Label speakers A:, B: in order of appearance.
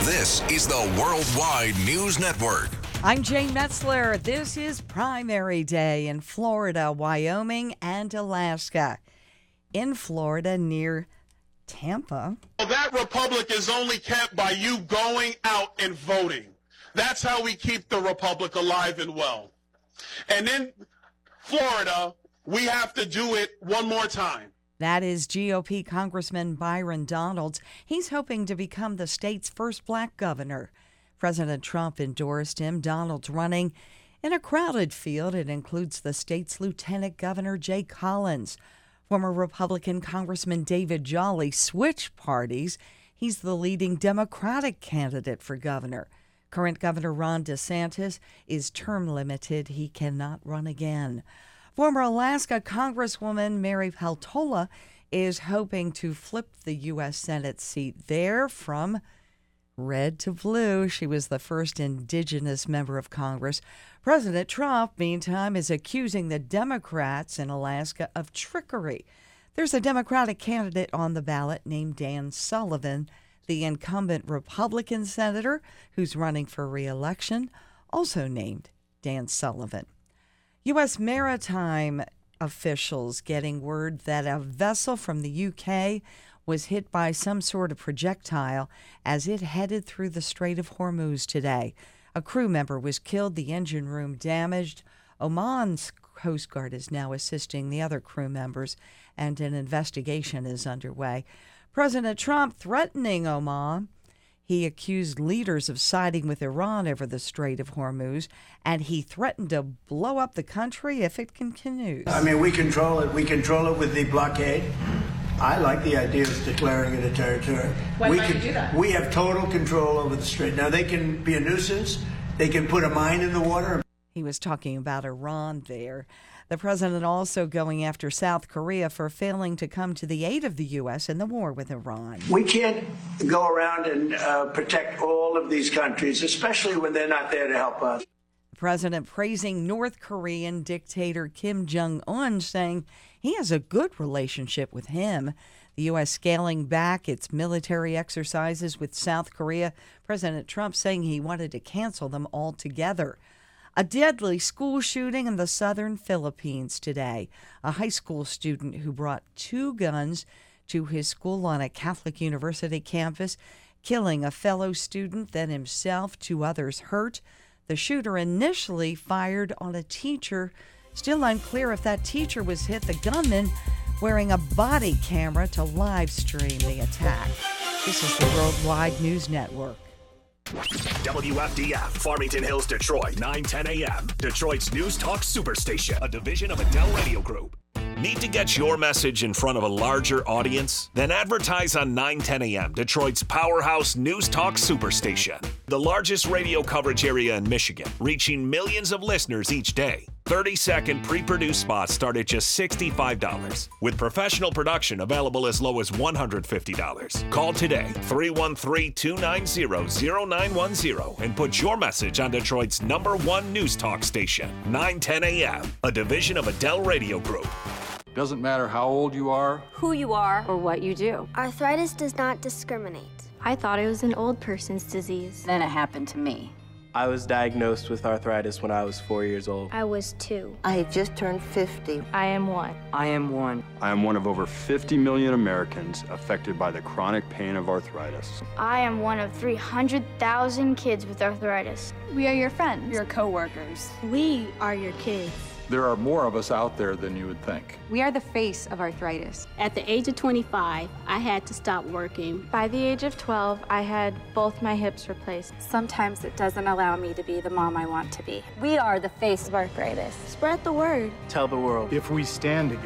A: This is the Worldwide News Network.
B: I'm Jane Metzler. This is primary day in Florida, Wyoming, and Alaska. In Florida, near Tampa.
C: That republic is only kept by you going out and voting. That's how we keep the republic alive and well. And in Florida, we have to do it one more time.
B: That is GOP Congressman Byron Donalds. He's hoping to become the state's first black governor. President Trump endorsed him. Donalds running in a crowded field. It includes the state's Lieutenant Governor Jay Collins. Former Republican Congressman David Jolly switched parties. He's the leading Democratic candidate for governor. Current Governor Ron DeSantis is term limited. He cannot run again. Former Alaska Congresswoman Mary Peltola is hoping to flip the U.S. Senate seat there from red to blue. She was the first indigenous member of Congress. President Trump, meantime, is accusing the Democrats in Alaska of trickery. There's a Democratic candidate on the ballot named Dan Sullivan, the incumbent Republican senator who's running for re-election, also named Dan Sullivan. U.S. maritime officials getting word that a vessel from the UK was hit by some sort of projectile as it headed through the Strait of Hormuz today. A crew member was killed, the engine room damaged. Oman's Coast Guard is now assisting the other crew members, and an investigation is underway. President Trump threatening Oman. He accused leaders of siding with Iran over the Strait of Hormuz, and he threatened to blow up the country if it continues.
D: I mean, we control it. We control it with the blockade. I like the idea of declaring it a territory.
E: Why might you do that?
D: We have total control over the strait. Now, they can be a nuisance. They can put a mine in the water.
B: He was talking about Iran there. The president also going after South Korea for failing to come to the aid of the U.S. in the war with Iran.
D: We can't go around and protect all of these countries, especially when they're not there to help us.
B: The president praising North Korean dictator Kim Jong-un, saying he has a good relationship with him. The U.S. scaling back its military exercises with South Korea. President Trump saying he wanted to cancel them altogether. A deadly school shooting in the southern Philippines today. A high school student who brought two guns to his school on a Catholic university campus, killing a fellow student, then himself, 2 others hurt. The shooter initially fired on a teacher. Still unclear if that teacher was hit. The gunman wearing a body camera to live stream the attack. This is the Worldwide News Network.
F: WFDF, Farmington Hills, Detroit, 9:10 a.m. Detroit's News Talk Superstation, a division of Adele Radio Group. Need to get your message in front of a larger audience? Then advertise on 9:10 a.m., Detroit's powerhouse News Talk Superstation. The largest radio coverage area in Michigan, reaching millions of listeners each day. 30-second pre-produced spots start at just $65, with professional production available as low as $150. Call today, 313-290-0910, and put your message on Detroit's #1 News Talk station, 9:10 a.m., a division of Adele Radio Group.
G: Doesn't matter how old you are,
H: who you are, or what you do.
I: Arthritis does not discriminate.
H: I thought it was an old person's disease. Then it happened to me.
J: I was diagnosed with arthritis when I was 4 years old.
I: I was 2.
K: I just turned 50.
H: I am 1.
L: I am 1.
G: I am one of over 50 million Americans affected by the chronic pain of arthritis.
M: I am one of 300,000 kids with arthritis.
N: We are your friends.
O: Your co-workers.
P: We are your kids.
G: There are more of us out there than you would think.
N: We are the face of arthritis.
Q: At the age of 25, I had to stop working.
R: By the age of 12, I had both my hips replaced.
S: Sometimes it doesn't allow me to be the mom I want to be.
H: We are the face of arthritis.
P: Spread the word.
J: Tell the world.
G: If we stand together,